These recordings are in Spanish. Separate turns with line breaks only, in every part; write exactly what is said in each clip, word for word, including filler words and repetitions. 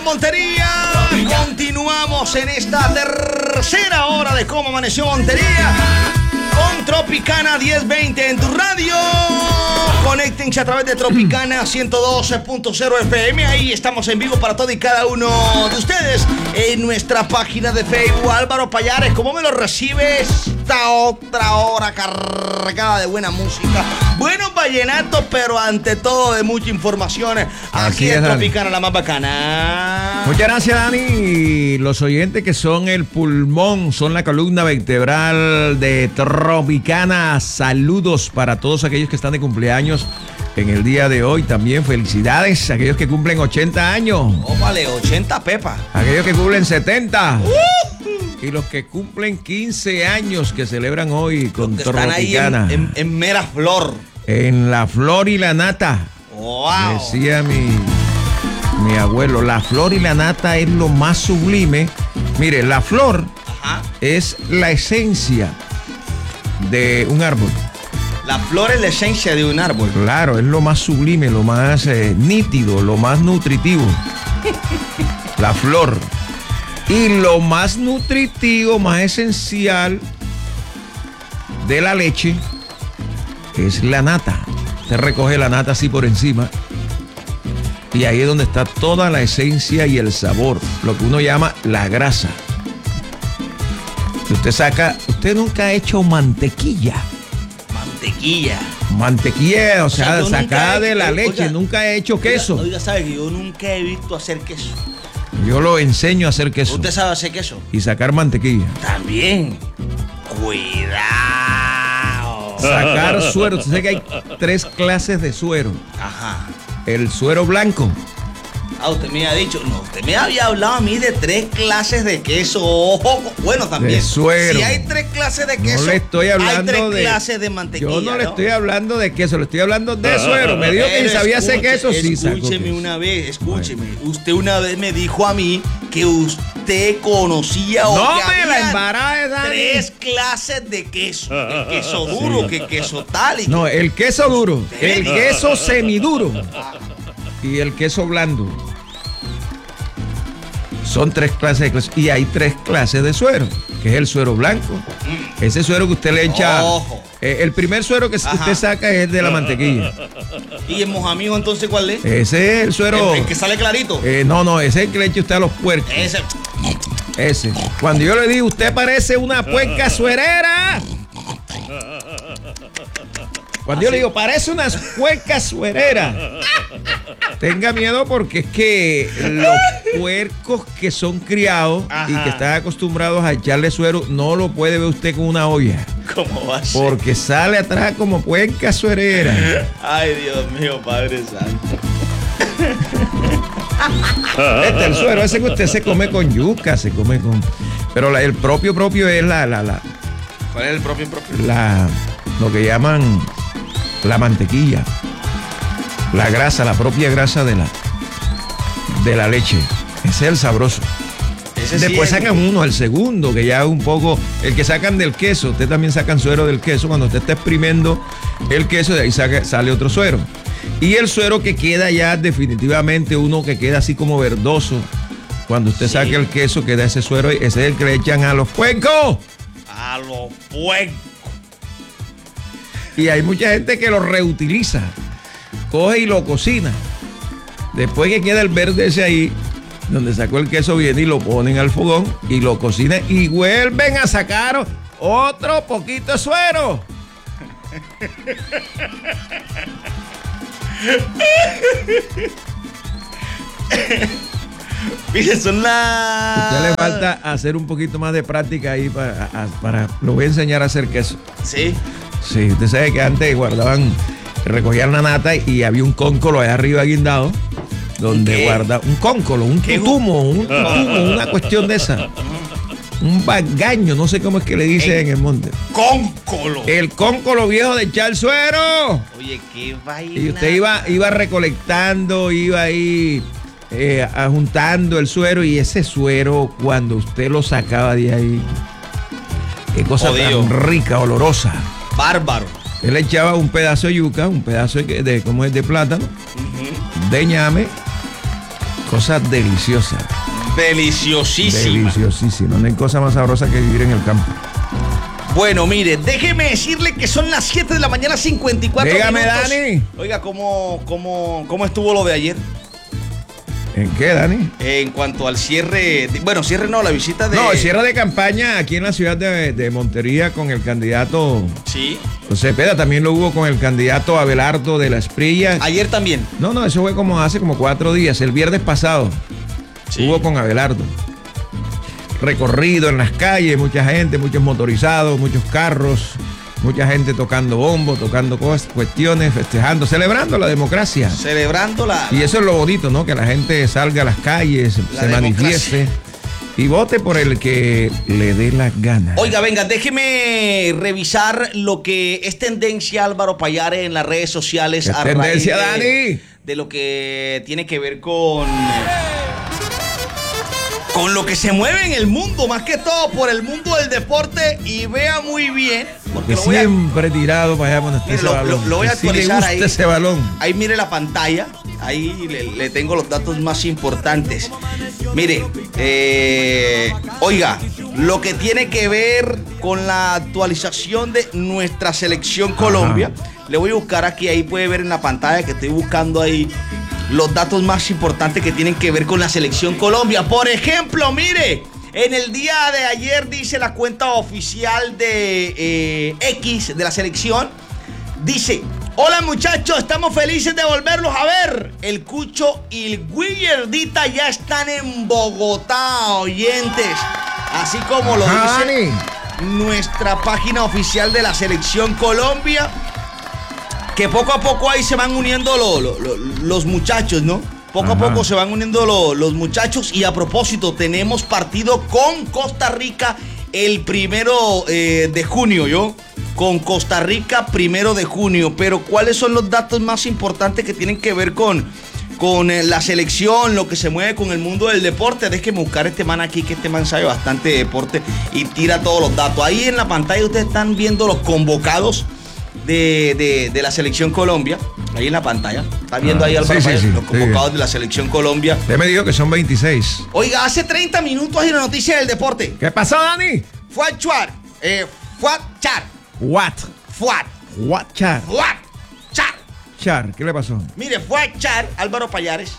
Amaneciendo Montería. Continuamos en esta tercera hora de Cómo Amaneció Montería con Tropicana diez veinte en tu radio. Conéctense a través de Tropicana ciento doce punto cero F M. Ahí estamos en vivo para todo y cada uno de ustedes en nuestra página de Facebook. Álvaro Payares, ¿cómo me lo recibes esta otra hora cargada de buena música? Buenos vallenatos, pero ante todo de mucha información. Aquí en Tropicana, la más bacana.
Muchas gracias, Dani. Los oyentes que son el pulmón, son la columna vertebral de Tropicana. Saludos para todos aquellos que están de cumpleaños en el día de hoy. También felicidades a aquellos que cumplen ochenta años.
Oh, vale, ochenta pepa.
Aquellos que cumplen setenta. Uh-huh. Y los que cumplen quince años que celebran hoy con
los que
Tropicana.
Están ahí en, en, en mera flor.
En la flor y la nata.
Wow.
Decía mi, mi abuelo, la flor y la nata es lo más sublime. Mire, la flor Ajá. es la esencia de un árbol.
La flor es la esencia de un árbol.
Claro, es lo más sublime, lo más eh, nítido, lo más nutritivo. La flor. Y lo más nutritivo, más esencial de la leche es la nata. Usted recoge la nata así por encima y ahí es donde está toda la esencia y el sabor, lo que uno llama la grasa. Usted saca, usted nunca ha hecho mantequilla.
Mantequilla.
Mantequilla, o sea, o sea sacada
he,
de la leche,
oiga,
nunca he hecho queso.
Oiga, sabe que yo nunca he visto hacer queso.
Yo lo enseño a hacer queso.
¿Usted sabe hacer queso?
Y sacar mantequilla.
También. Cuidado.
Sacar suero. Usted sabe que hay tres clases de suero.
Ajá.
El suero blanco.
Ah, usted me ha dicho, no, usted me había hablado a mí de tres clases de queso. Ojo, bueno, también.
De suero.
Si hay tres clases de queso,
no le estoy hablando
hay tres
de,
clases de mantequilla.
Yo no,
¿no?
le estoy hablando de queso, le estoy hablando de suero. Me dijo que sabía hacer queso, sí sacó
Escúcheme
queso.
una vez, escúcheme. Bueno. Usted una vez me dijo a mí que usted conocía o
no
que
me la embaraje,
tres clases de queso. El queso duro, sí. que queso tal. Y
no,
que...
el queso duro, el queso semiduro y el queso blando. Son tres clases de queso y hay tres clases de suero, que es el suero blanco. Mm. Ese suero que usted le echa.
Ojo.
Eh, el primer suero que Ajá. usted saca es el de la mantequilla.
¿Y el mojamijo entonces cuál es?
Ese es el suero.
¿El, el que sale clarito?
Eh, no, no, ese es el que le echa usted a los puercos.
Ese.
Ese. Cuando yo le digo, usted parece una puerca suerera. Cuando ¿Ah, yo sí? le digo, parece una puerca suerera. Tenga miedo porque es que los puercos que son criados Ajá. y que están acostumbrados a echarle suero, no lo puede ver usted con una olla.
¿Cómo va a ser?
Porque sale atrás como puerca suerera.
Ay, Dios mío, Padre Santo.
Este el suero ese que usted se come con yuca, se come con... Pero la, el propio propio es la, la, la...
¿Cuál es el propio propio?
La... Lo que llaman la mantequilla. La grasa, la propia grasa de la de la leche. Ese es el sabroso. Ese Después sí sacan uno, el segundo, que ya es un poco, el que sacan del queso. Usted también sacan suero del queso. Cuando usted está exprimiendo el queso, de ahí saca, sale otro suero. Y el suero que queda ya definitivamente uno que queda así como verdoso. Cuando usted sí. saca el queso, queda ese suero. Ese es el que le echan a los puercos.
A los puercos.
Y hay mucha gente que lo reutiliza. Coge y lo cocina. Después que queda el verde ese ahí, donde sacó el queso, viene y lo ponen al fogón y lo cocinan y vuelven a sacar otro poquito de suero.
Mire, son las...
A usted le falta hacer un poquito más de práctica ahí para, para... Lo voy a enseñar a hacer queso.
¿Sí?
Sí, usted sabe que antes guardaban... Recogían la nata y había un cóncolo allá arriba guindado donde ¿Qué? guarda un cóncolo, un tutumo, un tutumo, una cuestión de esa. Un bagaño, no sé cómo es que le dicen en el monte.
Cóncolo.
El cóncolo viejo de echar suero.
Oye, qué vaina.
Y usted iba, iba recolectando, iba ahí eh, juntando el suero y ese suero cuando usted lo sacaba de ahí, qué cosa Jodido. tan rica, olorosa.
Bárbaro.
Él le echaba un pedazo de yuca, un pedazo de, de como es de plátano, uh-huh. de ñame, Cosa deliciosa.
Deliciosísima.
Deliciosísima. No hay cosa más sabrosa que vivir en el campo.
Bueno, mire, déjeme decirle que son las siete de la mañana, cincuenta y cuatro
Dígame,
minutos.
Dani.
Oiga, ¿cómo, cómo, ¿cómo estuvo lo de ayer?
¿En qué, Dani?
En cuanto al cierre, de, bueno, cierre no, la visita de...
No, el cierre de campaña aquí en la ciudad de, de Montería con el candidato...
Sí.
José Peda, también lo hubo con el candidato Abelardo de la Esprilla.
Ayer también.
No, no, eso fue como hace como cuatro días, el viernes pasado. Sí. Hubo con Abelardo. Recorrido en las calles, mucha gente, muchos motorizados, muchos carros, mucha gente tocando bombo, tocando cosas, cuestiones, festejando, celebrando la democracia.
Celebrando la...
Y eso es lo bonito, ¿no? Que la gente salga a las calles, se manifieste y vote por el que le dé las ganas.
Oiga, venga, déjeme revisar lo que es tendencia Álvaro Pallares en las redes sociales.
¿Qué
a
tendencia,
raíz de,
Dani?
de lo que tiene que ver con... Con lo que se mueve en el mundo, más que todo por el mundo del deporte, y vea muy bien.
Porque lo siempre a, tirado para allá cuando esté ese
lo,
balón.
Lo, lo voy a actualizar ahí.
Ese balón.
Ahí mire la pantalla, ahí le, le tengo los datos más importantes. Mire, eh, oiga, lo que tiene que ver con la actualización de nuestra selección Colombia, ajá, le voy a buscar aquí, ahí puede ver en la pantalla que estoy buscando ahí los datos más importantes que tienen que ver con la selección Colombia. Por ejemplo, mire, en el día de ayer dice la cuenta oficial de eh, X de la selección, dice: hola muchachos, estamos felices de volverlos a ver. El Cucho y el Guillardita ya están en Bogotá, oyentes. Así como lo
Ajá,
dice nuestra página oficial de la selección Colombia, que poco a poco ahí se van uniendo lo, lo, lo, los muchachos, ¿no? Poco Ajá. a poco se van uniendo lo, los muchachos. Y a propósito, tenemos partido con Costa Rica el primero eh, de junio, ¿yo? Con Costa Rica primero de junio. Pero ¿cuáles son los datos más importantes que tienen que ver con, con eh, la selección, lo que se mueve con el mundo del deporte? Déjenme buscar este man aquí, que este man sabe bastante de deporte y tira todos los datos. Ahí en la pantalla ustedes están viendo los convocados De, de, de la selección Colombia, ahí en la pantalla. Está viendo ah, ahí Álvaro sí, Pallares, sí, sí, los convocados sí, de la selección Colombia.
Te me dijo que son veintiséis.
Oiga, hace treinta minutos hay una noticia del deporte.
¿Qué pasó, Dani?
Fue a Chuar. Eh, fue a Char.
What?
Fuat.
What Char?
What? Char.
Char, ¿qué le pasó?
Mire, fue a Char, Álvaro Pallares,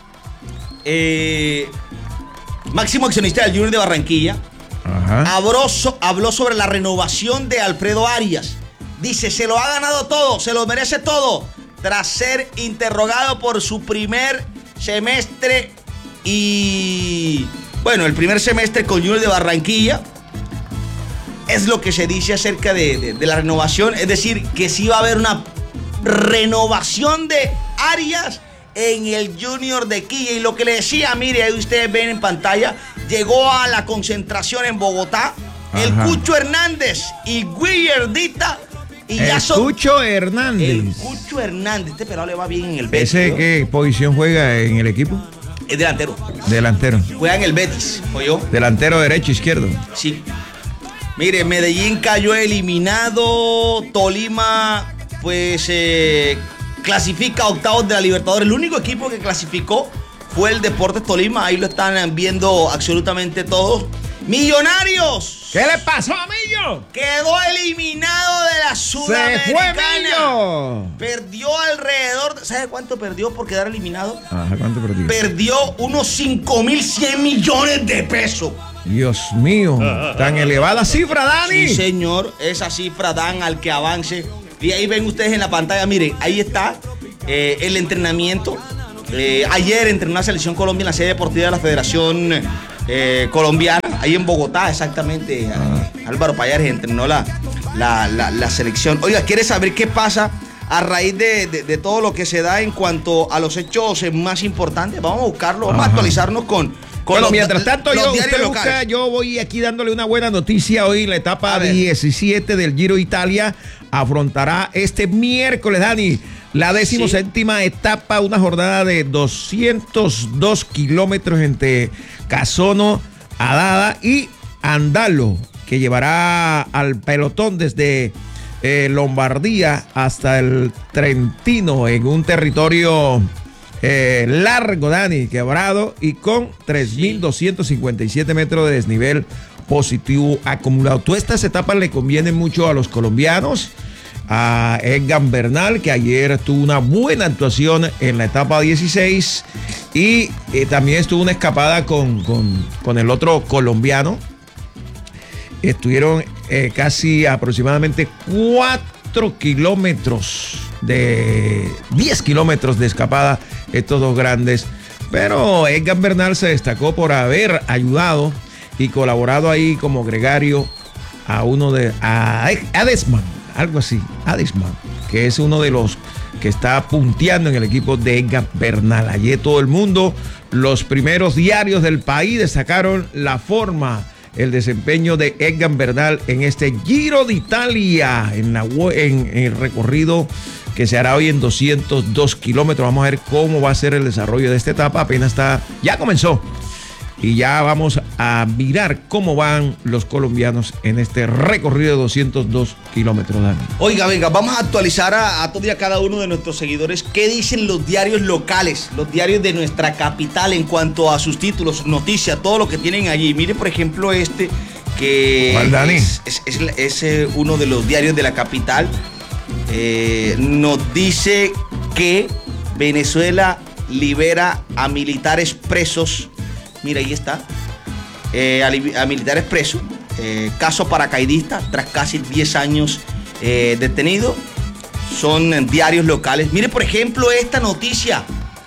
eh, máximo accionista del Junior de Barranquilla.
Ajá.
Habló, so, habló sobre la renovación de Alfredo Arias. Dice, se lo ha ganado todo, se lo merece todo, tras ser interrogado por su primer semestre y... Bueno, el primer semestre con Junior de Barranquilla. Es lo que se dice acerca de, de, de la renovación. Es decir, que sí va a haber una renovación de Arias en el Junior de Quilla. Y lo que le decía, mire, ahí ustedes ven en pantalla, llegó a la concentración en Bogotá. Ajá. El Cucho Hernández y Guillardita. Y
el
ya son,
Cucho Hernández.
El Cucho Hernández. Este pelado le va bien en el Betis.
¿Ese
¿no?
qué posición juega en el equipo?
Es delantero.
Delantero.
Juega en el Betis, ¿oyó?
Delantero derecho, izquierdo.
Sí. Mire, Medellín cayó eliminado. Tolima, pues, eh, clasifica a octavos de la Libertadores. El único equipo que clasificó fue el Deportes Tolima. Ahí lo están viendo absolutamente todos. Millonarios.
¿Qué le pasó, Millo?
Quedó eliminado de la Sudamericana.
Se fue, Millo.
Perdió alrededor de, ¿sabe cuánto perdió por quedar eliminado?
Ajá, ¿cuánto perdió?
Perdió unos cinco mil cien millones de pesos.
Dios mío, tan elevada cifra, Dani.
Sí, señor, esa cifra dan al que avance. Y ahí ven ustedes en la pantalla, miren, ahí está eh, el entrenamiento. Eh, ayer entrenó la Selección Colombia en la sede deportiva de la Federación eh, Colombiana, ahí en Bogotá, exactamente. Ah. Álvaro Pallares entrenó la, la, la, la selección. Oiga, ¿quiere saber qué pasa a raíz de, de, de todo lo que se da en cuanto a los hechos más importantes? Vamos a buscarlo, vamos Ajá. a actualizarnos con... Con
bueno,
los,
mientras tanto, yo, usted busca,
locales.
yo voy aquí dándole una buena noticia. Hoy la etapa diecisiete del Giro Italia afrontará este miércoles, Dani, la decimoséptima sí. etapa, una jornada de doscientos dos kilómetros entre Casono, Adada y Andalo, que llevará al pelotón desde eh, Lombardía hasta el Trentino, en un territorio eh, largo, Dani, quebrado y con tres mil doscientos cincuenta y siete metros de desnivel positivo acumulado. Todas estas etapas le convienen mucho a los colombianos, a Egan Bernal, que ayer tuvo una buena actuación en la etapa dieciséis y eh, también estuvo una escapada con, con, con el otro colombiano. Estuvieron eh, casi aproximadamente cuatro kilómetros de diez kilómetros de escapada estos dos grandes, pero Egan Bernal se destacó por haber ayudado y colaborado ahí como gregario a uno de a Adesman, algo así, Adesman, que es uno de los que está punteando en el equipo de Egan Bernal. Ayer todo el mundo, los primeros diarios del país destacaron la forma, el desempeño de Egan Bernal en este Giro de Italia, en, la, en, en el recorrido que se hará hoy en doscientos dos kilómetros. Vamos a ver cómo va a ser el desarrollo de esta etapa. Apenas está, ya comenzó. Y ya vamos a mirar cómo van los colombianos en este recorrido de doscientos dos kilómetros, Dani.
Oiga, venga, vamos a actualizar a, a todos y a cada uno de nuestros seguidores qué dicen los diarios locales, los diarios de nuestra capital en cuanto a sus títulos, noticias, todo lo que tienen allí. Mire, por ejemplo, este que
¿Cuál, Dani?
es, es, es, es eh, uno de los diarios de la capital. Eh, nos dice que Venezuela libera a militares presos. Mira, ahí está. Eh, a, a militares presos. Eh, caso paracaidista, tras casi diez años eh, detenido. Son diarios locales. Mire, por ejemplo, esta noticia.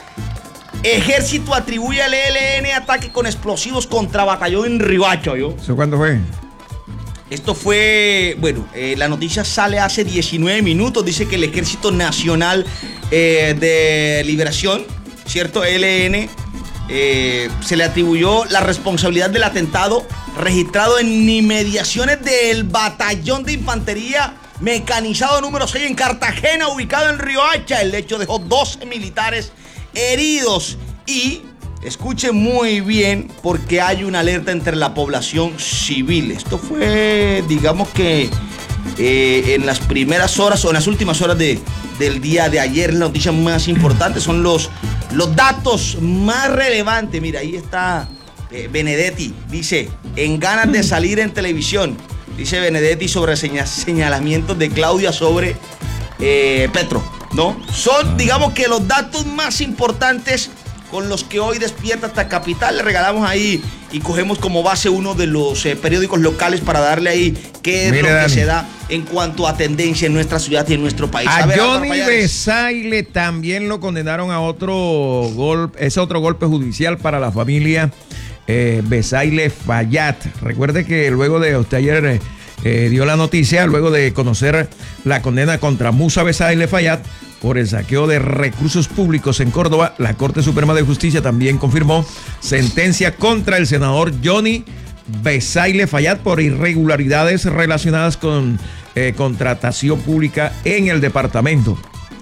Ejército atribuye al E L N ataque con explosivos contra batallón en Riohacha, ¿yo?
¿Eso cuándo fue?
Esto fue, bueno, eh, la noticia sale hace diecinueve minutos. Dice que el Ejército Nacional eh, de Liberación, ¿cierto? E L N, eh, se le atribuyó la responsabilidad del atentado registrado en inmediaciones del Batallón de Infantería Mecanizado número seis en Cartagena, ubicado en Riohacha. El hecho dejó doce militares heridos y... escuchen muy bien, porque hay una alerta entre la población civil. Esto fue, digamos que eh, en las primeras horas o en las últimas horas de, del día de ayer. La noticia más importante son los, los datos más relevantes. Mira, ahí está eh, Benedetti. Dice, en ganas de salir en televisión. Dice Benedetti sobre señal, señalamientos de Claudia sobre eh, Petro, ¿no? Son, digamos que los datos más importantes con los que hoy despierta esta capital. Le regalamos ahí y cogemos como base uno de los eh, periódicos locales para darle ahí qué es
Mire,
lo que
Dani,
se da en cuanto a tendencia en nuestra ciudad y en nuestro país.
A,
a ver,
Johnny Besaile también lo condenaron a otro golpe, es otro golpe judicial para la familia eh, Besaile Fayad. Recuerde que luego de, usted ayer eh, eh, dio la noticia, luego de conocer la condena contra Musa Besaile Fayad por el saqueo de recursos públicos en Córdoba, la Corte Suprema de Justicia también confirmó sentencia contra el senador Johnny Besaile Fayad por irregularidades relacionadas con eh, contratación pública en el departamento.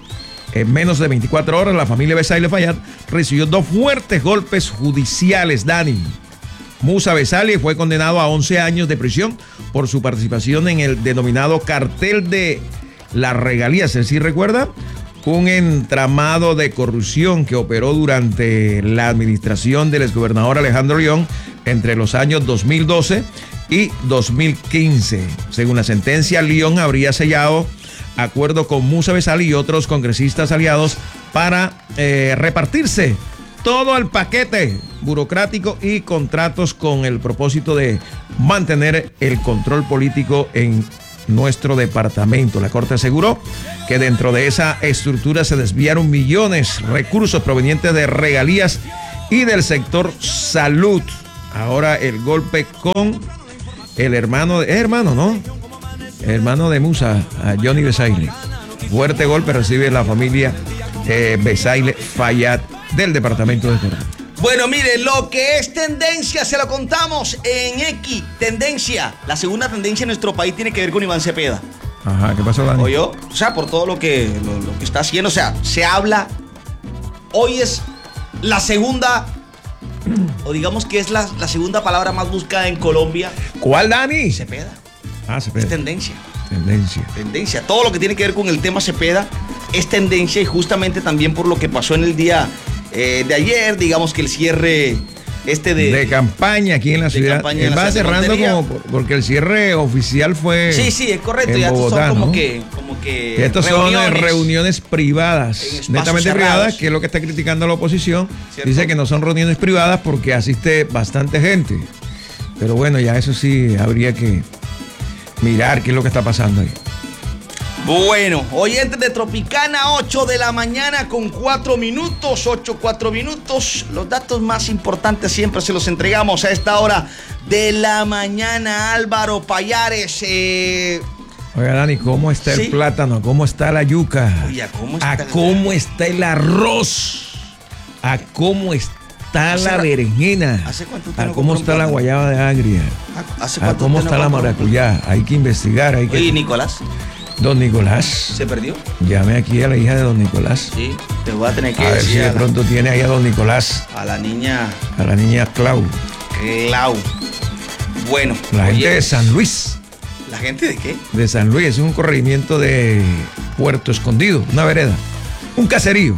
En menos de veinticuatro horas, la familia Besaile Fayad recibió dos fuertes golpes judiciales, Dani. Musa Besaile fue condenado a once años de prisión por su participación en el denominado cartel de las regalías. ¿Sí recuerda? Un entramado de corrupción que operó durante la administración del exgobernador Alejandro León entre los años dos mil doce y dos mil quince. Según la sentencia, León habría sellado acuerdo con Musa Besaile y otros congresistas aliados para eh, repartirse todo el paquete burocrático y contratos con el propósito de mantener el control político en nuestro departamento. La Corte aseguró que dentro de esa estructura se desviaron millones de recursos provenientes de regalías y del sector salud. Ahora el golpe con el hermano, de, hermano, ¿no? El hermano de Musa, Johnny Besaile. Fuerte golpe recibe la familia eh, Besaile Fayad del departamento de Córdoba.
Bueno, mire, lo que es tendencia se lo contamos en X. Tendencia. La segunda tendencia en nuestro país tiene que ver con Iván Cepeda.
Ajá, ¿qué pasó, Dani?
¿Oyó? O sea, por todo lo que, lo, lo que está haciendo. O sea, se habla. Hoy es la segunda, o digamos que es la, la segunda palabra más buscada en Colombia.
¿Cuál, Dani?
Cepeda.
Ah, Cepeda.
Es tendencia.
Tendencia.
Tendencia. Todo lo que tiene que ver con el tema Cepeda es tendencia, y justamente también por lo que pasó en el día eh, de ayer, digamos que el cierre este de...
De campaña aquí en la ciudad. Él va cerrando como por, porque el cierre oficial fue...
Sí, sí, es correcto.
En
ya
Bogotá,
estos son como
¿no?
que... Como que
que estos
reuniones,
son reuniones privadas, netamente
cerrados.
privadas, que es lo que está criticando la oposición.
¿Cierto?
Dice que no son reuniones privadas porque asiste bastante gente. Pero bueno, ya eso sí habría que mirar qué es lo que está pasando ahí.
Bueno, oyentes de Tropicana, ocho de la mañana con cuatro minutos, ocho, cuatro minutos. Los datos más importantes siempre se los entregamos a esta hora de la mañana. Álvaro Payares. Eh...
Oiga, Dani, ¿cómo está
¿Sí?
el plátano? ¿Cómo está la yuca?
Oye, ¿cómo está
¿A
el...
cómo está el arroz? ¿A cómo está
¿Hace
la
ra...
berenjena?
¿Hace cuánto usted
¿A
no
cómo
compra
está
un
la
plátano?
guayaba de agria?
¿Hace
¿A
cuánto
cómo
usted
está
no
la
compra un
maracuyá? Hay que investigar. Hay que...
Oye, Nicolás,
Don Nicolás.
¿se perdió?
Llame aquí a la hija de don Nicolás.
Sí, te voy a tener que
A ver si
decir
de
a, la,
pronto tiene ahí a don Nicolás,
a la niña
a la niña Clau.
Clau. Bueno,
La
oye,
gente de San Luis.
¿la gente de qué?
De San Luis, es un corregimiento de Puerto Escondido, una vereda, un caserío.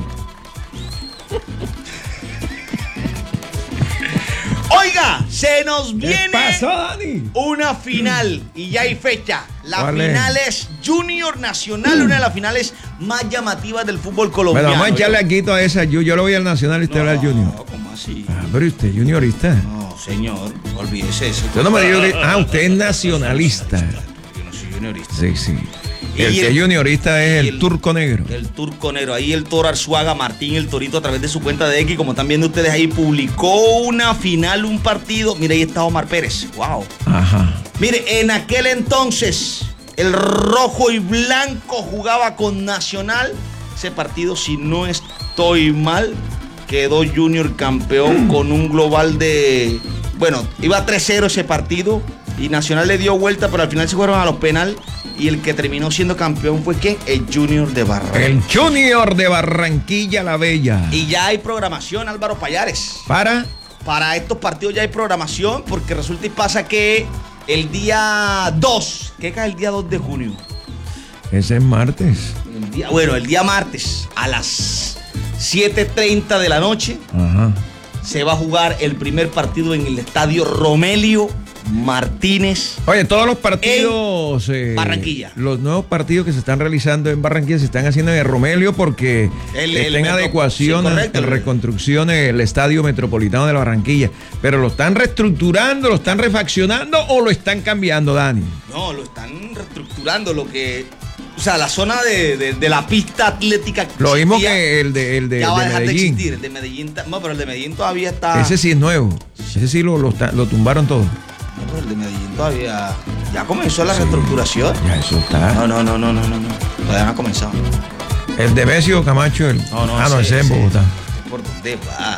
Oiga, se nos
¿Qué
viene
pasó, Dani?
una final y ya hay fecha. La
¿Cuál
final
es?
es Junior Nacional, una de las finales más llamativas del fútbol colombiano.
Bueno, vamos a echarle aquí a esa. Yo, yo lo voy al Nacional y usted va al Junior.
No, ¿cómo así?
Ah, pero usted es juniorista.
No, señor, olvídese eso.
Usted no me dijo que... Ah, usted es nacionalista.
Yo no soy juniorista.
Sí, sí.
Y
El que
el-
es juniorista es
y
el
el-
turco negro.
El turco negro, ahí el Toro Arzuaga Martín, el Torito, a través de su cuenta de X, como están viendo ustedes ahí, publicó una final, un partido. Mire, ahí está Omar Pérez. Wow.
Ajá.
Mire, en aquel entonces, el rojo y blanco jugaba con Nacional. Ese partido, si no estoy mal, quedó Junior campeón con un global de... Bueno, iba tres cero ese partido y Nacional le dio vuelta, pero al final se fueron a los penal y el que terminó siendo campeón fue ¿quién? El Junior de Barranquilla.
El Junior de Barranquilla la Bella.
Y ya hay programación, Álvaro Payares.
Para...
Para estos partidos ya hay programación porque resulta y pasa que el día dos, ¿qué cae el día dos de junio?
Ese es martes.
El día, bueno, el día martes a las siete treinta de la noche
Ajá.
se va a jugar el primer partido en el estadio Romelio Martínez.
Oye, todos los partidos... eh,
Barranquilla.
Los nuevos partidos que se están realizando en Barranquilla se están haciendo en Romelio porque
El-
está
el
en
metro-
adecuación,
sí, correcto.
en reconstrucción el Estadio Metropolitano de la Barranquilla. Pero lo están reestructurando, lo están refaccionando o lo están cambiando, Dani.
No, lo están reestructurando, lo que... O sea, la zona de, de- de la pista atlética que
Lo mismo
existía,
que el de, el de,
ya va a
de
dejar de
Medellín.
existir. El de Medellín, ta- no, pero el de Medellín todavía está...
Ese sí es nuevo. Ese sí lo, lo, está- lo tumbaron todo.
No, pero el de Medellín todavía... Ya comenzó la
Sí.
reestructuración.
Ya eso está.
No, no, no, no, no, no, no. Todavía no ha comenzado.
El de Besio Camacho. El,
No, no,
ah, no, ese es en
ese-
Bogotá.
¿Por dónde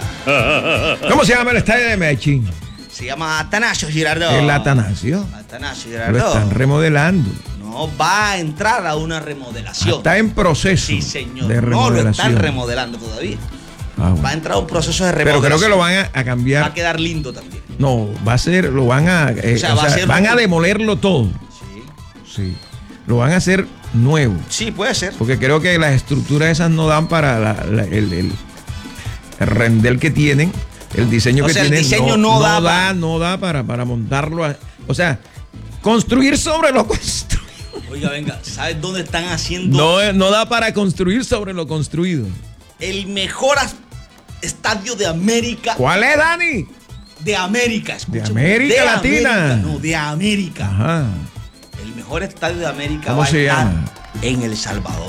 va?
¿Cómo se llama el estadio de Medellín?
Se llama Atanasio Girardot.
El Atanasio.
Atanasio
Lo
Girardot.
están remodelando.
No, va a entrar a una remodelación.
Está en proceso
Sí, señor.
de
No, lo
remodelación.
están remodelando todavía.
Ah, bueno.
Va a entrar a un proceso de
Pero
remodelación.
creo que lo van a, a cambiar.
Va a quedar lindo también.
No, va a ser, lo van a, eh,
O sea,
o
va a
sea,
ser
van
un-
a demolerlo todo.
Sí.
Sí. Lo van a hacer nuevo.
Sí, puede ser.
Porque creo que las estructuras esas no dan para la- la- el, el, el render que tienen, el diseño
O
que
sea, el
tienen.
diseño no da
da,
para-
no da para, para montarlo. a- o sea, construir sobre lo construido.
Oiga, venga, ¿sabes dónde están haciendo
No, no da para construir sobre lo construido.
el mejor as- estadio de América?
¿Cuál es, Dani?
De América, escúchame.
América Latina.
América, no, de América.
Ajá.
El mejor estadio de América
¿Cómo
va a
se
estar
llama?
en El Salvador.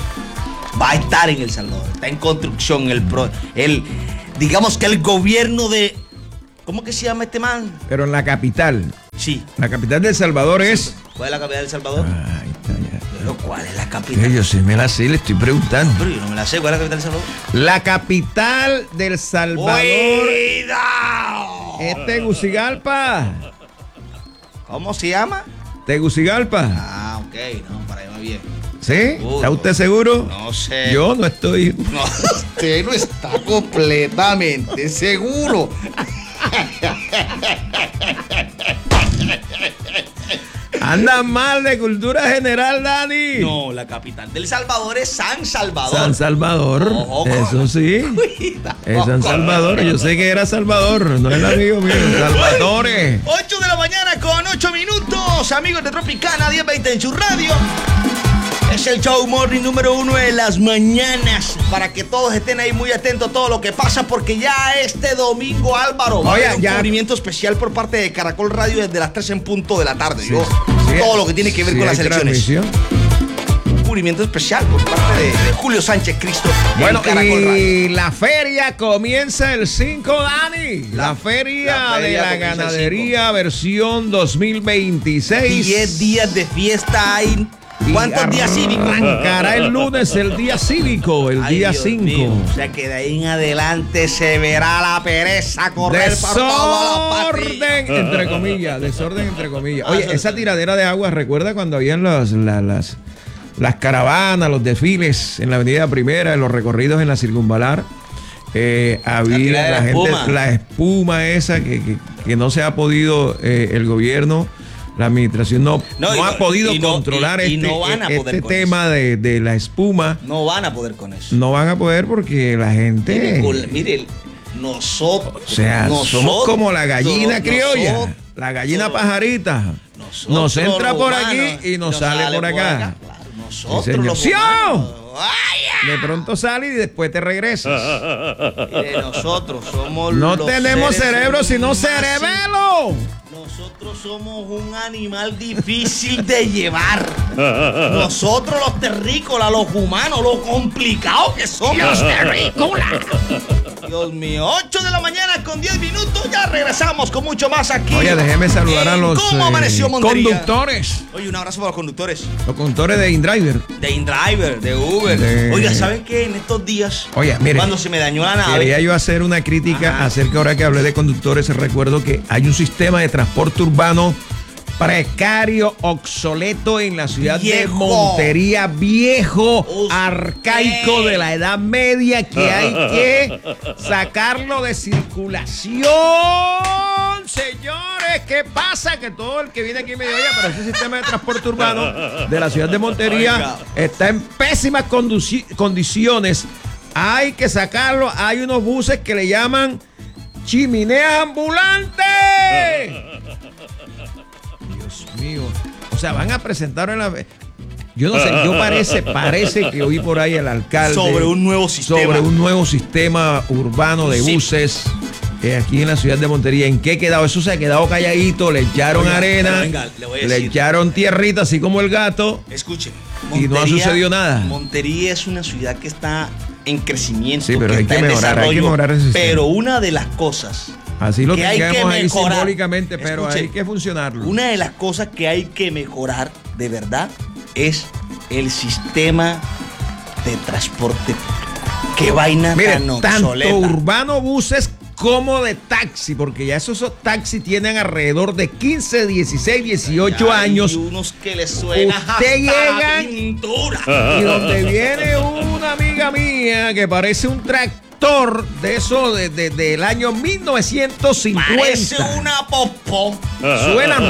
Va a estar en El Salvador. Está en construcción el pro, el digamos que el gobierno de ¿cómo que se llama este man?
Pero en la capital.
Sí.
La capital de El Salvador es.
¿Cuál es la capital de El Salvador?
Ah, ahí está ya.
Pero ¿cuál es la capital?
Yo sí me la sé, le estoy preguntando.
Pero yo no me la sé. ¿Cuál es la capital de El Salvador?
La capital del Salvador
¡Cuidado!
es Tegucigalpa.
¿Cómo se llama?
Tegucigalpa.
Ah, ok, no, para allá va bien.
¿Sí?
Uh,
¿Está usted seguro?
No sé.
Yo no estoy.
No, usted no está completamente seguro.
Anda mal de cultura general, Dani.
No, la capital del Salvador es San Salvador.
San Salvador,
Ojo,
eso sí.
Cuida.
Es San Salvador, yo sé que era Salvador, no es el amigo mío, Salvatore.
ocho de la mañana con ocho minutos, amigos de Tropicana diez veinte en su radio. Es el show morning número uno de las mañanas. Para que todos estén ahí muy atentos a todo lo que pasa, porque ya este domingo, Álvaro, va
Oye,
a haber un
ya...
cubrimiento especial por parte de Caracol Radio desde las tres en punto de la tarde.
Sí,
Yo,
sí,
todo lo que tiene que ver
sí,
con las elecciones. Un cubrimiento especial por parte de, de Julio Sánchez Cristo.
Bueno,
en Caracol
y
Radio.
la feria comienza el cinco, Dani. La, la, feria,
la feria
de la ganadería versión dos mil veintiséis.
diez días de fiesta hay. ¿Cuántos días cívicos?
Arrancará el lunes el día cívico, el
Ay,
día
Dios
cinco.
mío. O sea que de ahí en adelante se verá la pereza correr por toda la patria.
Desorden, entre comillas, desorden entre comillas. Oye,
Ah,
esa tiradera de agua, ¿recuerda cuando habían los, la, las, las caravanas, los desfiles en la Avenida Primera, en los recorridos en la Circunvalar? Eh, había la,
la
gente,
espuma.
la espuma esa que, que, que no se ha podido, eh, el gobierno, la administración no,
No,
no
y
ha
no-
podido
y no-
controlar
y- y
este,
no van a poder
este
con
tema de, de la espuma.
No van a poder con eso.
No van a poder porque la gente...
Mire, col- mire, nosotros.
O sea,
nosotros,
somos como la gallina criolla,
nosotros-
la gallina pajarita.
nosotros
Nos entra
los
por
humanos,
aquí y nos sale por acá.
Claro, nosotros
Sí, señor.
los
¡Sí!
humanos. ¡Ay,
De pronto sale y después te regresas.
mire, nosotros somos
No
los
tenemos
seres
cerebro sino
más
cerebelo.
Nosotros somos un animal difícil de llevar. Nosotros los terrícolas, los humanos, lo complicados que somos. Los terrícolas. Dios mío, ocho de la mañana con diez minutos. Ya regresamos con mucho más aquí.
Oye, déjeme saludar a
en
los
¿Cómo
eh,
amaneció Montería?
conductores.
Oye, un abrazo para los conductores.
Los conductores de InDriver.
De InDriver, de Uber.
De-
Oiga, ¿saben qué? En estos días,
Oye, mire,
cuando se me dañó la nave.
Quería yo hacer una crítica
Ajá.
acerca, ahora que hablé de conductores, recuerdo que hay un sistema de transporte urbano precario, obsoleto en la ciudad de
Viejo.
Montería, viejo,
Usted.
arcaico de la Edad Media, que hay que sacarlo de circulación. Señores, ¿qué pasa? Que todo el que viene aquí me dice, oye, pero ese sistema de transporte urbano de la ciudad de Montería
Oiga.
está en pésimas conduci- condiciones. Hay que sacarlo. Hay unos buses que le llaman chimeneas ambulantes. Dios mío. O sea, van a presentar en la... Yo no sé, yo parece, parece que oí por ahí el alcalde...
Sobre un nuevo sistema.
Sobre un nuevo sistema urbano de
Sí.
buses eh, aquí en la ciudad de Montería. ¿En qué ha quedado? Eso se ha quedado calladito, le echaron
Oiga,
arena,
pero venga, le voy a
le
decir.
echaron tierrita, así como el gato.
Escuche.
Y no ha sucedido nada.
Montería es una ciudad que está en crecimiento.
Sí, pero hay
está
que
en
mejorar, hay que
desarrollo.
mejorar ese sistema.
Pero una de las cosas
Así lo
que hay que
tengamos ahí
mejorar.
simbólicamente, pero
Escuche,
hay que funcionarlo.
Una de las cosas que hay que mejorar de verdad es el sistema de transporte público. Qué vaina
Mire,
tan
tanto
obsoleta.
urbano buses como de taxi, porque ya esos, esos taxis tienen alrededor de quince, dieciséis, dieciocho
Hay
años.
unos que les suena
Usted
hasta
llega-
la pintura.
Y donde viene una amiga mía que parece un tractor de eso de, de- del año mil novecientos cincuenta.
Parece una popó.
Suenan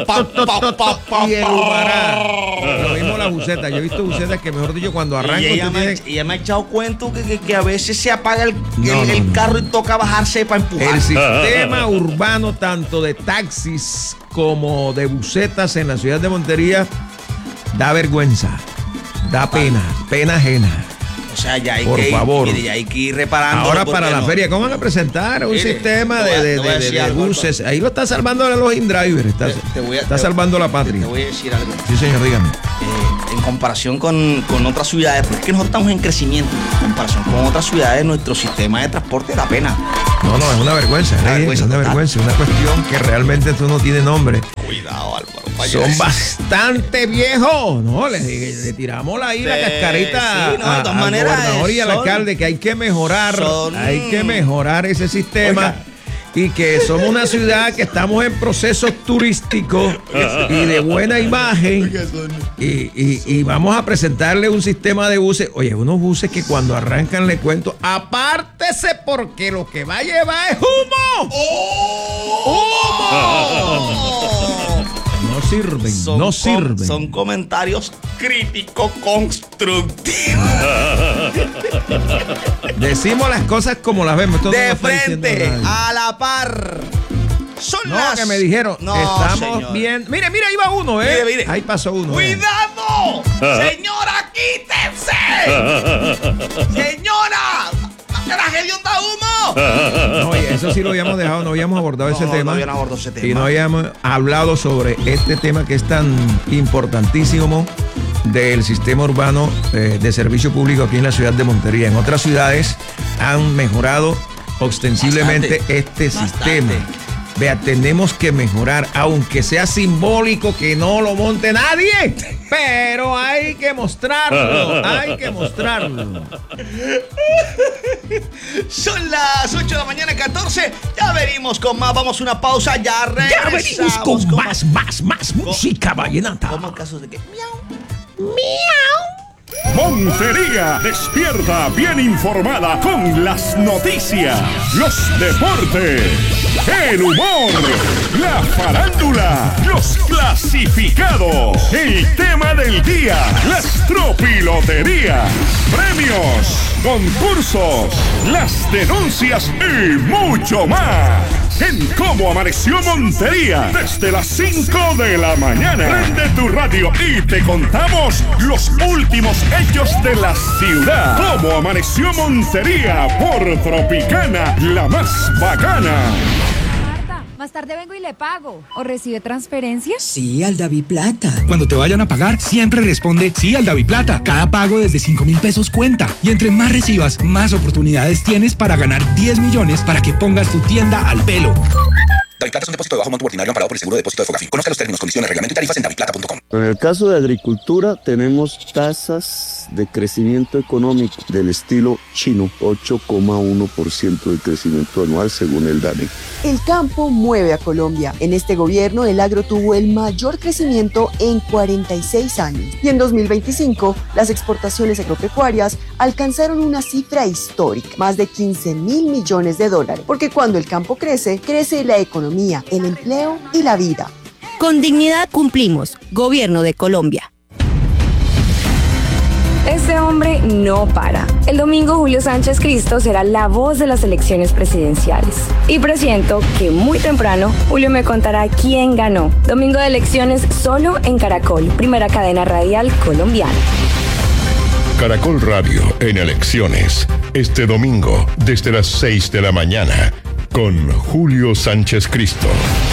y el humará. Lo mismo la buceta. Yo he visto bucetas que, mejor dicho, cuando arrancan.
Y ella,
tú
me,
tienes-
ella me ha echado cuento que, que, que a veces se apaga el,
No,
el-
no,
el
no.
carro y toca bajarse para empujar.
El sistema urbano, tanto de taxis como de bucetas en la ciudad de Montería, da vergüenza, da pena, pena ajena.
O sea, ya hay
Por
que ir,
favor.
mire, ya hay que ir reparando.
Ahora para la feria, ¿cómo van a presentar un
Mire,
sistema
te voy a-
de, de-
te voy a
de-
decir
de
algo,
buses? Ahí lo está salvando a los InDriver, está,
Te- te voy a-
está
te-
salvando la
Te
patria.
voy a decir algo.
Sí, señor, dígame.
Eh, en comparación con, con otras ciudades, porque es que nosotros estamos en crecimiento. En comparación con otras ciudades, nuestro sistema de transporte da pena.
No, no, es una vergüenza,
Una
es
vergüenza
una
total.
vergüenza, una cuestión que realmente esto no tiene nombre.
Cuidado, Álvaro.
Son bastante viejos, ¿no? Le, le tiramos ahí la
Sí,
cascarita
sí, no, de
a-
todas
al
maneras,
gobernador y al
son-
alcalde que hay que mejorar,
son-
hay que mejorar ese sistema.
Oiga.
Y que somos una ciudad que estamos en procesos turísticos y de buena imagen. Y, y- y vamos a presentarle un sistema de buses. Oye, unos buses que cuando arrancan le cuento, apártese porque lo que va a llevar es humo. ¡Humo! No sirven,
son
no
com-
sirven.
Son comentarios crítico constructivos.
Decimos las cosas como las vemos. Esto no
De
lo está diciendo
frente,
nadie.
a la par. Son
No,
las...
que me dijeron,
No,
estamos
señor.
bien. Mire, mire, ahí va uno, ¿eh?
Mire, mire.
Ahí pasó uno. ¿eh?
¡Cuidado! ¡Señora, quítese! ¡Señora! ¡Tragedia de humo!
No, oye, eso sí lo habíamos dejado, no habíamos abordado
No,
ese
no
tema.
habían abordado ese tema.
Y no habíamos hablado sobre este tema que es tan importantísimo del sistema urbano eh, de servicio público aquí en la ciudad de Montería. En otras ciudades han mejorado ostensiblemente
Bastante,
este
bastante.
sistema. Vea, tenemos que mejorar, aunque sea simbólico que no lo monte nadie, pero hay que mostrarlo, hay que mostrarlo.
Son las ocho de la mañana, catorce. Ya venimos con más. Vamos a una pausa. Ya regresamos.
Ya venimos con más, más, más música vallenata.
¿Cómo en casos de qué? Miau.
Montería despierta bien informada con las noticias, los deportes, el humor, la farándula, los clasificados, el tema del día, las tropiloterías, premios, concursos, las denuncias y mucho más. En Cómo Amaneció Montería, desde las cinco de la mañana. Prende tu radio y te contamos los últimos hechos de la ciudad. Cómo Amaneció Montería por Tropicana, la más bacana.
Marta, más tarde vengo y le pago. ¿O recibe transferencia?
Sí, al Daviplata.
Cuando te vayan a pagar, siempre responde sí al Daviplata. Cada pago desde cinco mil pesos cuenta. Y entre más recibas, más oportunidades tienes para ganar diez millones para que pongas tu tienda al pelo.
Daviplata es un depósito de bajo monto ordinario amparado por el seguro de depósito de Fogafín. Conozca los términos, condiciones, reglamento y tarifas en daviplata punto com.
En el caso de agricultura tenemos tasas de crecimiento económico del estilo chino, ocho coma uno por ciento de crecimiento anual según el DANE.
El campo mueve a Colombia. En este gobierno el agro tuvo el mayor crecimiento en cuarenta y seis años. Y en dos mil veinticinco las exportaciones agropecuarias alcanzaron una cifra histórica, más de quince mil millones de dólares. Porque cuando el campo crece, crece la economía, el empleo y la vida.
Con dignidad cumplimos. Gobierno de Colombia.
Este hombre no para. El domingo Julio Sánchez Cristo será la voz de las elecciones presidenciales. Y presiento que muy temprano Julio me contará quién ganó. Domingo de elecciones solo en Caracol, primera cadena radial colombiana.
Caracol Radio en elecciones. Este domingo desde las seis de la mañana con Julio Sánchez Cristo.